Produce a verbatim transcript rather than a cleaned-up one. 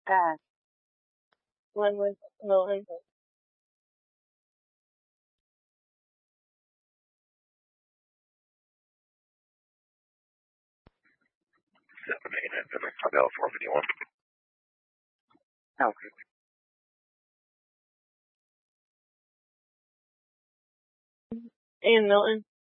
Pass. One with Milton. seventeen and Fidel four fifty-one. Okay. And Milton.